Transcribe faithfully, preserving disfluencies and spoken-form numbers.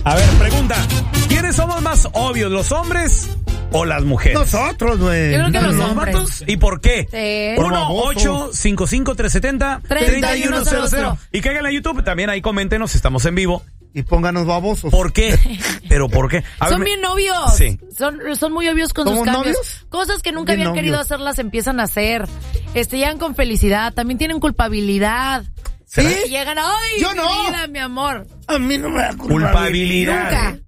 A ver, pregunta. ¿Quiénes somos más obvios, los hombres o las mujeres? Nosotros, güey. Yo creo que los ¿Los hombres. vatos? ¿Y por qué? Sí. uno ocho cinco cinco tres siete cero treinta y uno cero cero. Y cáiganle a YouTube, también ahí coméntenos, estamos en vivo. Y pónganos babosos. ¿Por qué? ¿Pero por qué? A Son ver, bien obvios. Sí. Son, son muy obvios con sus ¿Somos cambios. novios? Cosas que nunca Bien habían querido novios. hacer las empiezan a hacer. Este, llegan con felicidad. También tienen culpabilidad. ¿Sí? Llegan, ay, Yo mi no. vida, mi amor. A mí no me da culpabilidad. Nunca.